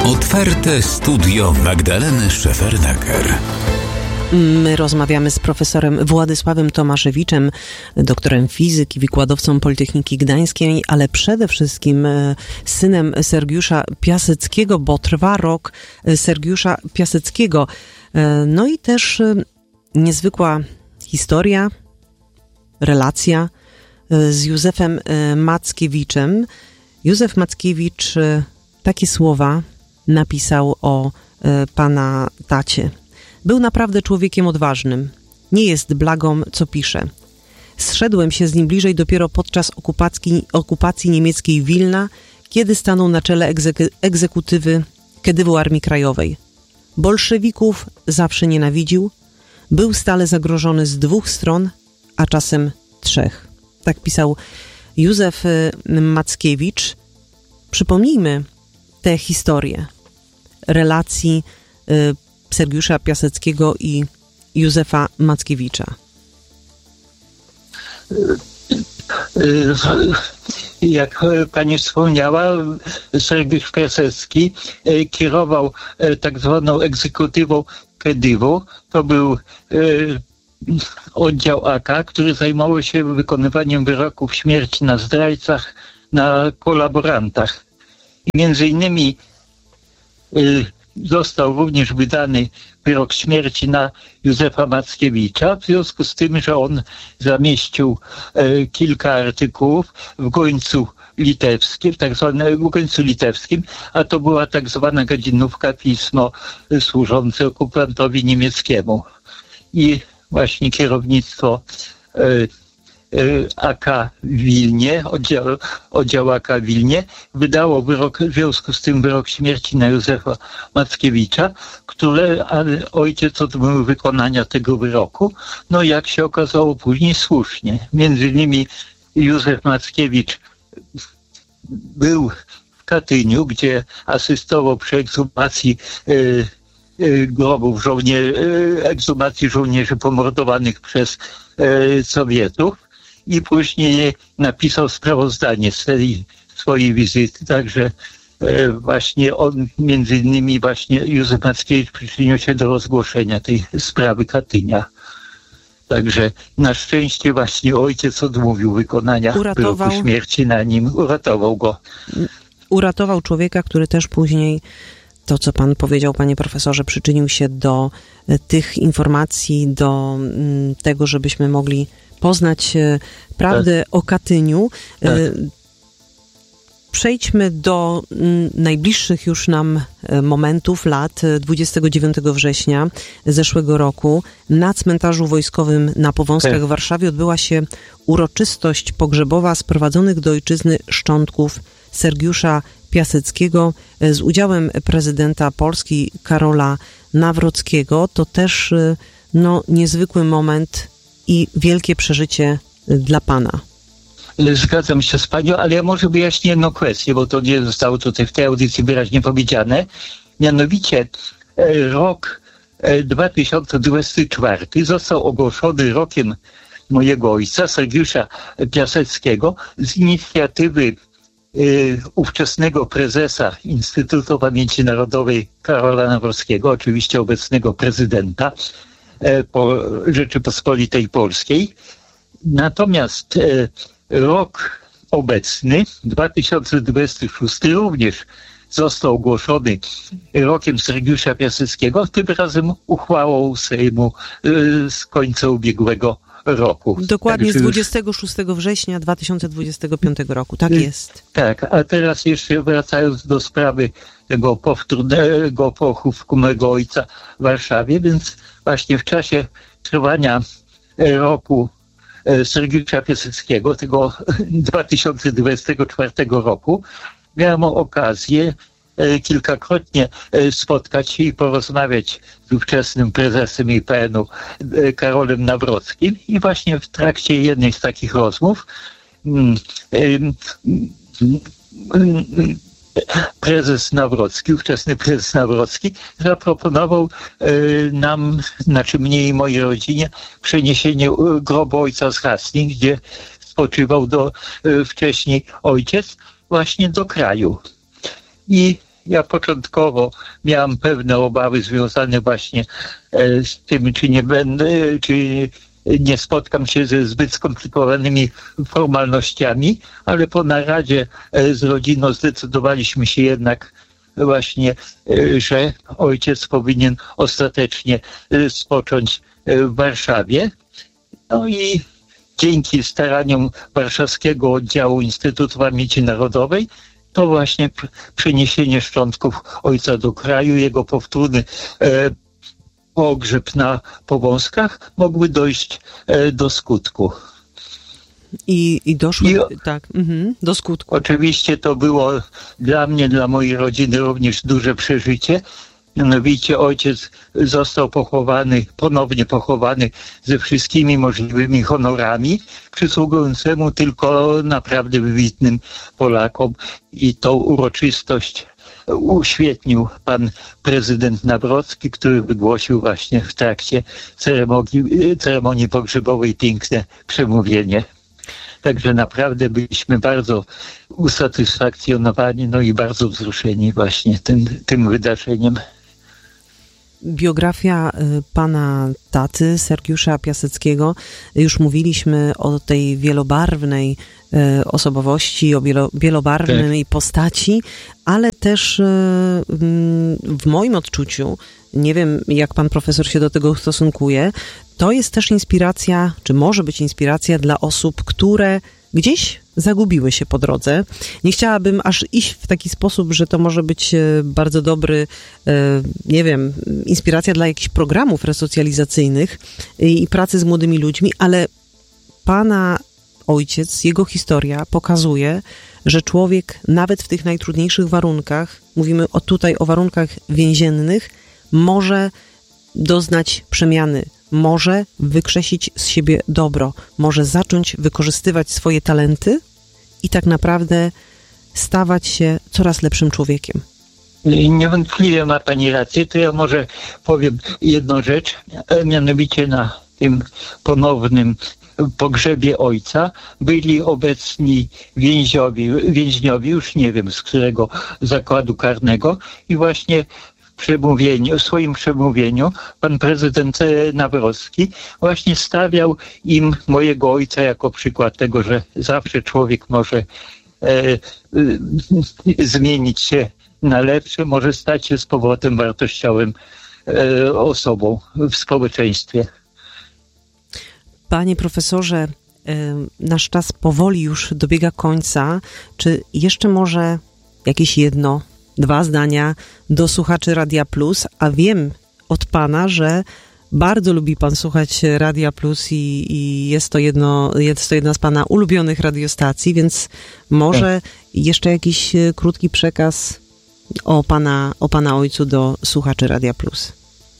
Otwarte studio Magdaleny Szefernaker. My rozmawiamy z profesorem Władysławem Tomaszewiczem, doktorem fizyki, wykładowcą Politechniki Gdańskiej, ale przede wszystkim synem Sergiusza Piaseckiego, bo trwa rok Sergiusza Piaseckiego. No i też niezwykła historia, relacja z Józefem Mackiewiczem. Józef Mackiewicz takie słowa napisał o pana tacie. Był naprawdę człowiekiem odważnym. Nie jest blagą, co pisze. Zszedłem się z nim bliżej dopiero podczas okupacji niemieckiej Wilna, kiedy stanął na czele egzekutywy Kedywu Armii Krajowej. Bolszewików zawsze nienawidził, był stale zagrożony z 2 stron, a czasem 3. Tak pisał Józef Mackiewicz. Przypomnijmy tę historię relacji Sergiusza Piaseckiego i Józefa Mackiewicza. Jak pani wspomniała, Sergiusz Piasecki kierował tak zwaną egzekutywą Kedywu. To był oddział AK, który zajmował się wykonywaniem wyroków śmierci na zdrajcach, na kolaborantach. I między innymi został również wydany wyrok śmierci na Józefa Mackiewicza, w związku z tym, że on zamieścił kilka artykułów w Gońcu Litewskim, w Gońcu Litewskim, a to była tak zwana godzinówka, pismo służące okupantowi niemieckiemu. I właśnie kierownictwo AK w Wilnie, oddział AK w Wilnie, wydało w związku z tym wyrok śmierci na Józefa Mackiewicza, ale ojciec odmówił wykonania tego wyroku. No jak się okazało później słusznie. Między innymi Józef Mackiewicz był w Katyniu, gdzie asystował przy ekshumacji grobów ekshumacji żołnierzy pomordowanych przez Sowietów. I później napisał sprawozdanie z tej swojej wizyty, także właśnie on, między innymi właśnie Józef Mackiewicz przyczynił się do rozgłoszenia tej sprawy Katynia. Także na szczęście właśnie ojciec odmówił wykonania wyroku śmierci na nim, uratował go. Uratował człowieka, który też później, to co pan powiedział, panie profesorze, przyczynił się do tych informacji, do tego, żebyśmy mogli poznać prawdę o Katyniu. Tak. Przejdźmy do najbliższych już nam momentów, lat. 29 września zeszłego roku na cmentarzu wojskowym na Powązkach w Warszawie odbyła się uroczystość pogrzebowa sprowadzonych do ojczyzny szczątków Sergiusza Piaseckiego z udziałem prezydenta Polski Karola Nawrockiego. To też niezwykły moment i wielkie przeżycie dla pana. Zgadzam się z panią, ale ja może wyjaśnię jedną kwestię, bo to nie zostało tutaj w tej audycji wyraźnie powiedziane. Mianowicie rok 2024 został ogłoszony rokiem mojego ojca, Sergiusza Piaseckiego, z inicjatywy ówczesnego prezesa Instytutu Pamięci Narodowej Karola Nawrockiego, oczywiście obecnego prezydenta Rzeczypospolitej Polskiej. Natomiast rok obecny, 2026, również został ogłoszony rokiem Sergiusza Piaseckiego, tym razem uchwałą Sejmu z końca ubiegłego roku. Dokładnie z 26 września 2025 roku, tak jest. Tak, a teraz jeszcze wracając do sprawy tego powtórnego pochówku mego ojca w Warszawie, więc właśnie w czasie trwania roku Sergiusza Piaseckiego, tego 2024 roku, miałem okazję kilkakrotnie spotkać się i porozmawiać z ówczesnym prezesem IPN-u Karolem Nawrockim i właśnie w trakcie jednej z takich rozmów ówczesny prezes Nawrocki zaproponował nam, znaczy mnie i mojej rodzinie, przeniesienie grobu ojca z Hastings, gdzie spoczywał wcześniej ojciec, właśnie do kraju. I ja początkowo miałem pewne obawy związane właśnie z tym, czy nie spotkam się ze zbyt skomplikowanymi formalnościami, ale po naradzie z rodziną zdecydowaliśmy się jednak właśnie, że ojciec powinien ostatecznie spocząć w Warszawie. No i dzięki staraniom warszawskiego oddziału Instytutu Pamięci Narodowej to właśnie przeniesienie szczątków ojca do kraju, jego powtórny pogrzeb na Powązkach mogły dojść do skutku. I doszły do skutku. Oczywiście to było dla mnie, dla mojej rodziny również duże przeżycie. Mianowicie ojciec został ponownie pochowany ze wszystkimi możliwymi honorami, przysługującemu tylko naprawdę wybitnym Polakom. I tą uroczystość uświetnił pan prezydent Nawrocki, który wygłosił właśnie w trakcie ceremonii pogrzebowej piękne przemówienie. Także naprawdę byliśmy bardzo usatysfakcjonowani, no i bardzo wzruszeni właśnie tym wydarzeniem. Biografia pana taty, Sergiusza Piaseckiego, już mówiliśmy o tej wielobarwnej osobowości, o wielobarwnej postaci, ale też w moim odczuciu, nie wiem jak pan profesor się do tego stosunkuje, to jest też inspiracja, czy może być inspiracja dla osób, które gdzieś zagubiły się po drodze. Nie chciałabym aż iść w taki sposób, że to może być bardzo dobry, nie wiem, inspiracja dla jakichś programów resocjalizacyjnych i pracy z młodymi ludźmi, ale pana ojciec, jego historia pokazuje, że człowiek nawet w tych najtrudniejszych warunkach, mówimy tutaj o warunkach więziennych, może doznać przemiany, może wykrzesić z siebie dobro, może zacząć wykorzystywać swoje talenty i tak naprawdę stawać się coraz lepszym człowiekiem. Niewątpliwie ma pani rację, to ja może powiem jedną rzecz, mianowicie na tym ponownym pogrzebie ojca byli obecni więźniowie, już nie wiem z którego zakładu karnego i właśnie w swoim przemówieniu pan prezydent Nawrocki właśnie stawiał im mojego ojca jako przykład tego, że zawsze człowiek może zmienić się na lepsze, może stać się z powrotem wartościowym osobą w społeczeństwie. Panie profesorze, nasz czas powoli już dobiega końca. Czy jeszcze może jakieś dwa zdania do słuchaczy Radia Plus, a wiem od pana, że bardzo lubi pan słuchać Radia Plus i jest to jedna z pana ulubionych radiostacji, więc może jeszcze jakiś krótki przekaz o pana ojcu do słuchaczy Radia Plus.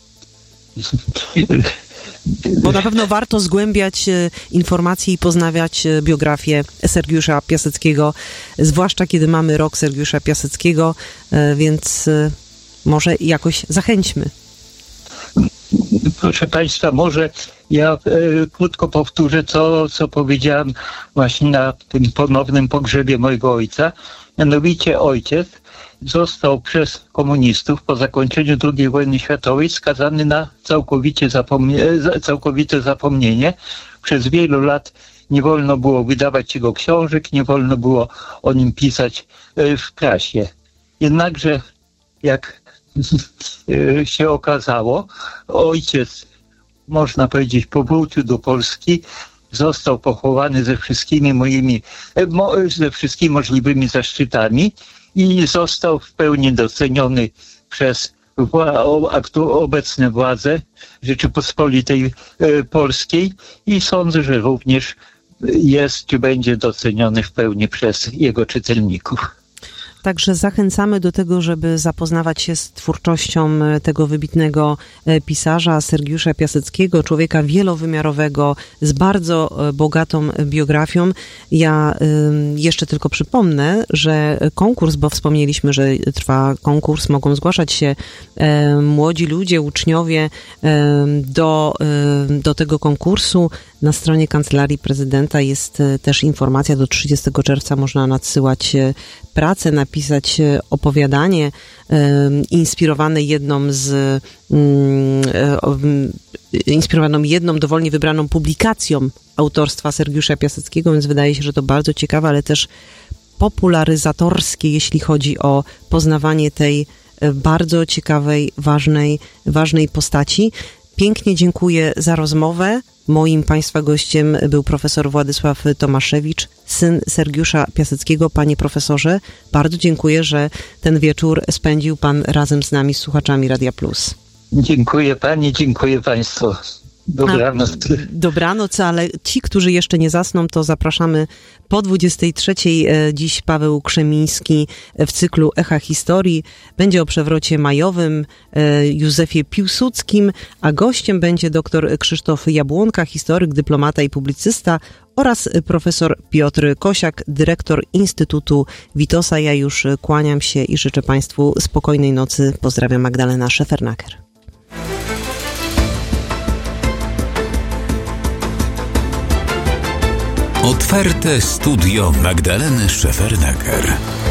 Bo na pewno warto zgłębiać informacje i poznawać biografię Sergiusza Piaseckiego, zwłaszcza kiedy mamy rok Sergiusza Piaseckiego, więc może jakoś zachęćmy. Proszę państwa, może ja krótko powtórzę, co powiedziałem właśnie na tym ponownym pogrzebie mojego ojca. Mianowicie ojciec został przez komunistów po zakończeniu II wojny światowej skazany na całkowite zapomnienie. Przez wielu lat nie wolno było wydawać jego książek, nie wolno było o nim pisać w prasie. Jednakże, jak się okazało, ojciec, można powiedzieć, powrócił do Polski, został pochowany ze wszystkimi możliwymi zaszczytami i został w pełni doceniony przez obecne władze Rzeczypospolitej Polskiej i sądzę, że również jest czy będzie doceniony w pełni przez jego czytelników. Także zachęcamy do tego, żeby zapoznawać się z twórczością tego wybitnego pisarza Sergiusza Piaseckiego, człowieka wielowymiarowego z bardzo bogatą biografią. Ja jeszcze tylko przypomnę, że konkurs, bo wspomnieliśmy, że trwa konkurs, mogą zgłaszać się młodzi ludzie, uczniowie do tego konkursu Na stronie Kancelarii Prezydenta jest też informacja, do 30 czerwca można nadsyłać pracę, napisać opowiadanie inspirowaną jedną dowolnie wybraną publikacją autorstwa Sergiusza Piaseckiego, więc wydaje się, że to bardzo ciekawe, ale też popularyzatorskie, jeśli chodzi o poznawanie tej bardzo ciekawej, ważnej postaci. Pięknie dziękuję za rozmowę. Moim Państwa gościem był profesor Władysław Tomaszewicz, syn Sergiusza Piaseckiego. Panie profesorze, bardzo dziękuję, że ten wieczór spędził Pan razem z nami, z słuchaczami Radia Plus. Dziękuję Pani, dziękuję Państwu. Dobranoc. Dobranoc, ale ci, którzy jeszcze nie zasną, to zapraszamy po 23:00. Dziś Paweł Krzemiński w cyklu Echa Historii. Będzie o przewrocie majowym, Józefie Piłsudskim, a gościem będzie dr Krzysztof Jabłonka, historyk, dyplomata i publicysta oraz profesor Piotr Kosiak, dyrektor Instytutu Witosa. Ja już kłaniam się i życzę Państwu spokojnej nocy. Pozdrawiam, Magdalena Szefernaker. Otwarte studio Magdaleny Szefernaker.